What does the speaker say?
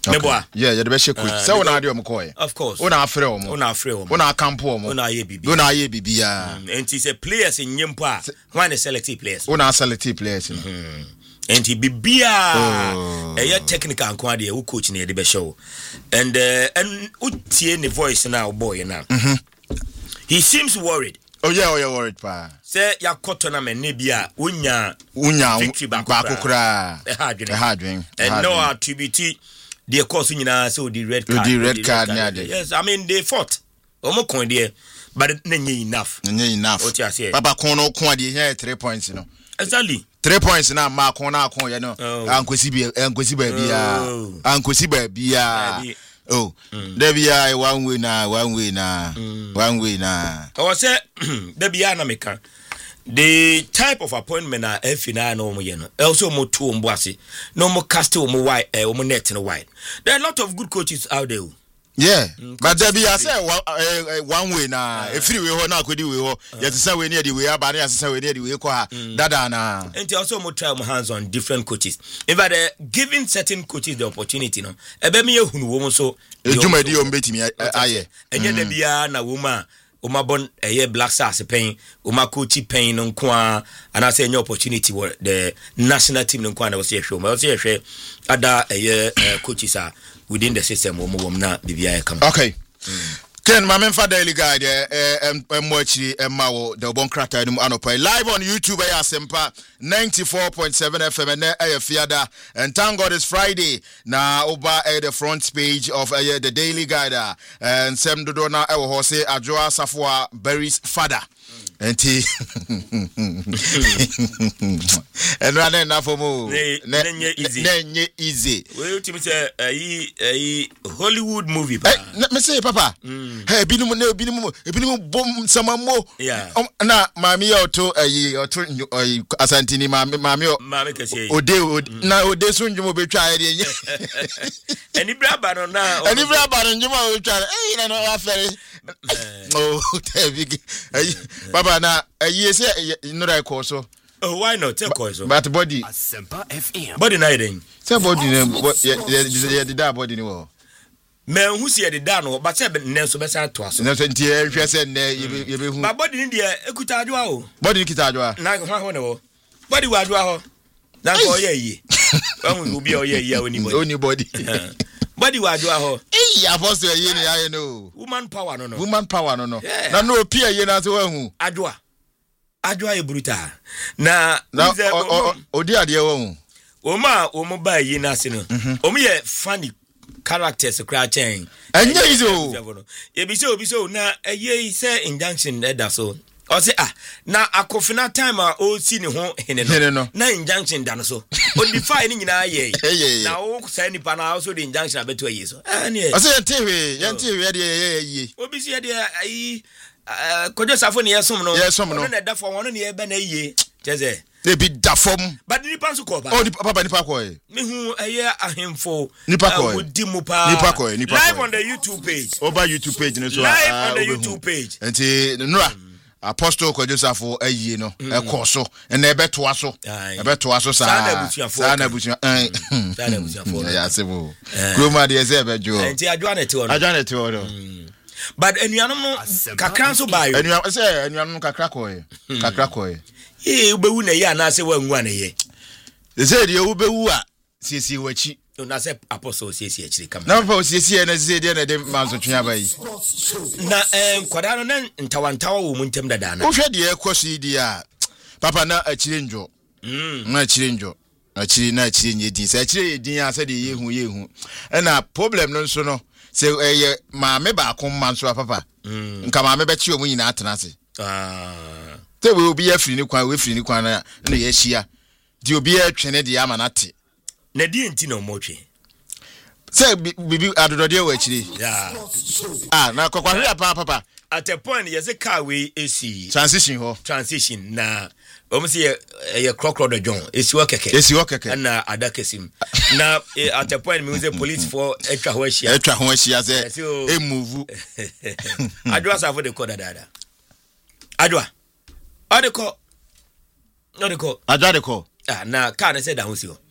Meboa. Yeah, you the best coach. So when I do McCoy. Of course. When I feel When I free when I campo when I ye bibi. When I ye bibi And he said players in Yempa. When they select players. When I select players. And he bibia a technical and quality who coach near the show. And utie the voice now boy now. He seems worried. Oh yeah, worried pa. Say ya tournament nebia unya victory back kra. Hardwing. And no TBT the course nyina so the red card. Yes, I mean they fought. Omo kon there but nenye enough. What you say? Papa kono kon dey here 3 points you know. Exactly. 3 points na ma kon na kon you know. Ankosi ba bia. Oh, there be a one way now. I was say there be an American. The type of appointment na FNA no mo yeno. Also mo two mbwasi. No mo cast mo white mo net no white. There are a lot of good coaches out there. Yeah, but there be a say one way na. If free way ho na akodi way ho. Yet say we near the way abani as say we near the way ko ha. Dada na. And also mo try mo hands on different coaches. In fact, giving certain coaches the opportunity no. Ebe me ehunu wo mo so. Ejumadi o mbetimi aye. Enye de bia na woma bon Black Stars pen oma coach pen no kwa ana say any opportunity where the national team no kwa na was show. Ma was hwe ada coaches are within the system wo na bibia come. Okay. Ken Mamemfa Daily Guide mwachi mawo the bon krata dum anopai live on YouTube Asempa 94.7 FM and fiada and thank God it's Friday na over the front page of the Daily Guide and sem dodo na e wo say Adwoa Safoa Berry's father and rather enough for mo easy well to me say Hollywood movie me say papa hey binumu bom samamo na mami auto asantini mami ode na ode so ndwumo betwa de nye eni braba no na ndwumo betwa na no afere oh tebig papa na say no right course so oh why not take course but body Asempa FM body na eden say body the body ni wo men who see the down but say nenso be say to aso nenso ntie hwe say ne ye be hu but body ni de ekuta adwa o body kita adwa na ho ne wo body wa adwa ho na ko ye yi wan obi o ye yi oni body body wa adwa ho apostle ye ni aye no woman power no na no pia ye na se wa hu adwa e brutal na odi ade wa hu o mo ba yi na se no o mo ye funny characters cry chain anya izo ye bi so na ye say injunction da so o say na akofina time o si ne ho hene no na injunction da no so o defy ni nyina ye na o say nipa na so the injunction abeto ye so o say yentehwe de ye obi si de ayi kojo safo ne yesom no na da fo wono ne ye ba na ye cheze they be da form but nipa so ko ba papa nipa ko me hu ahemfo nipa ko live on the YouTube page over YouTube page no so live on the YouTube page enti nura apostle ko Joseph ayi no e ko so na e betoa so sa na busia ya sebo kroma de ze bejo enti adwa na te ono but enuanom no kakran so bayo enuanom kakra ko ubewu na ye anase wangu na ye ze de ubewu a siesie wachi na se apostle siesie akiri kam na pa siesie na ze de na de manzo twia bayi na kwada no na ntawantawa wo muntem dada na wo hwe de ekoso di a papa na akiri njo na akiri njo akiri nye din se akiri din a se de yehu na problem no nso no se maame ba akon manso papa nka maame be chi omu nyina atena se te we obi afiri ni kwan na ye hia di obi atwene de ama nate na di enti na omotwe se bibi adodode wa akiri na kokwahwe papa at a point yes a car we AC transition na almost a crocodile John esi wakeke na adakesim na at a point me say police for etwa ho ahia say e move adwa sa for the code dada adwa adeko na car na say da ho si